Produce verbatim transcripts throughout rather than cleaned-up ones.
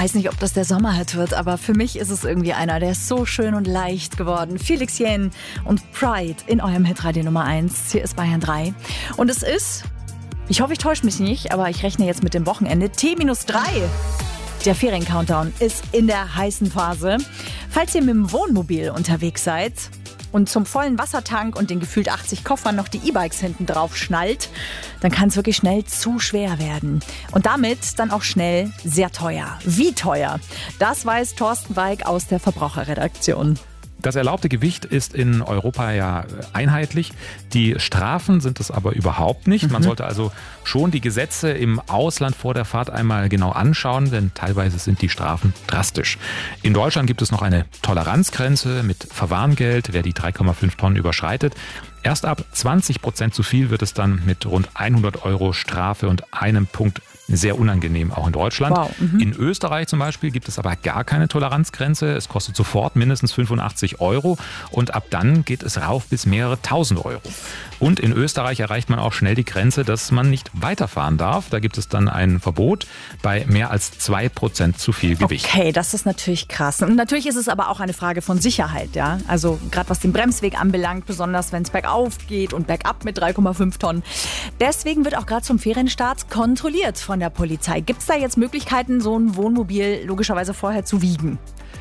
weiß nicht, ob das der Sommerhit wird, aber für mich ist es irgendwie einer, der ist so schön und leicht geworden. Felix Jähn und Pride in eurem Hitradio Nummer eins. Hier ist Bayern drei. Und es ist, ich hoffe, ich täusche mich nicht, aber ich rechne jetzt mit dem Wochenende, T minus drei. Der Ferien-Countdown ist in der heißen Phase. Falls ihr mit dem Wohnmobil unterwegs seid und zum vollen Wassertank und den gefühlt achtzig Koffern noch die E-Bikes hinten drauf schnallt, dann kann es wirklich schnell zu schwer werden. Und damit dann auch schnell sehr teuer. Wie teuer? Das weiß Thorsten Weig aus der Verbraucherredaktion. Das erlaubte Gewicht ist in Europa ja einheitlich. Die Strafen sind es aber überhaupt nicht. Man sollte also schon die Gesetze im Ausland vor der Fahrt einmal genau anschauen, denn teilweise sind die Strafen drastisch. In Deutschland gibt es noch eine Toleranzgrenze mit Verwarngeld, wer die drei Komma fünf Tonnen überschreitet. Erst ab zwanzig Prozent zu viel wird es dann mit rund hundert Euro Strafe und einem Punkt sehr unangenehm, auch in Deutschland. Wow. Mhm. In Österreich zum Beispiel gibt es aber gar keine Toleranzgrenze. Es kostet sofort mindestens fünfundachtzig Euro und ab dann geht es rauf bis mehrere tausend Euro. Und in Österreich erreicht man auch schnell die Grenze, dass man nicht weiterfahren darf. Da gibt es dann ein Verbot bei mehr als zwei Prozent zu viel Gewicht. Okay, das ist natürlich krass. Und natürlich ist es aber auch eine Frage von Sicherheit, ja. Also gerade was den Bremsweg anbelangt, besonders wenn es bergauf geht und bergab mit drei Komma fünf Tonnen. Deswegen wird auch gerade zum Ferienstart kontrolliert von der Polizei. Gibt es da jetzt Möglichkeiten, so ein Wohnmobil logischerweise vorher zu wiegen?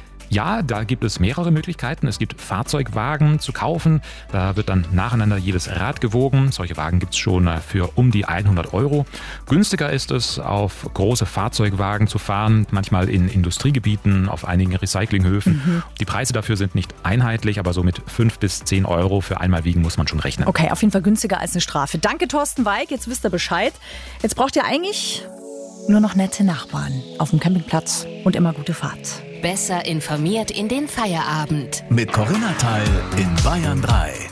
Ja, da gibt es mehrere Möglichkeiten. Es gibt Fahrzeugwagen zu kaufen. Da wird dann nacheinander jedes Rad gewogen. Solche Wagen gibt es schon für um die hundert Euro. Günstiger ist es, auf große Fahrzeugwagen zu fahren, manchmal in Industriegebieten, auf einigen Recyclinghöfen. Mhm. Die Preise dafür sind nicht einheitlich, aber so mit fünf bis zehn Euro für einmal wiegen muss man schon rechnen. Okay, auf jeden Fall günstiger als eine Strafe. Danke, Thorsten Weig. Jetzt wisst ihr Bescheid. Jetzt braucht ihr eigentlich nur noch nette Nachbarn auf dem Campingplatz und immer gute Fahrt. Besser informiert in den Feierabend. Mit Corinna Teil in Bayern drei.